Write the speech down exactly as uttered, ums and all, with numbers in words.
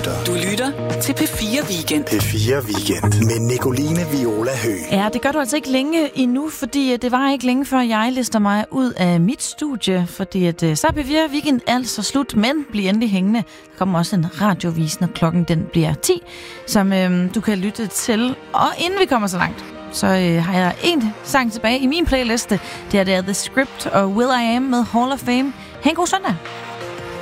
lytter. Du lytter til P fire Weekend. P fire Weekend med Nicoline Viola Høgh. Ja, det gør du altså ikke længe endnu, fordi det var ikke længe før jeg lister mig ud af mit studie, fordi at, så er P fire Weekend altså slut, men bliv endelig hængende. Der kommer også en radiovis, når klokken den bliver ti, som øhm, du kan lytte til. Og inden vi kommer så langt, så øh, har jeg en sang tilbage i min playliste. Det er, det er The Script og Will I Am med Hall of Fame. Ha' en god søndag.